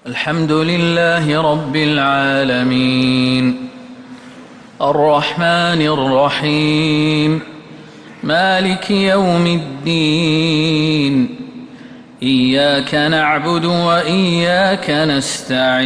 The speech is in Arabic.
الحمد لله رب العالمين الرحمن الرحيم مالك يوم الدين إياك نعبد وإياك نستعين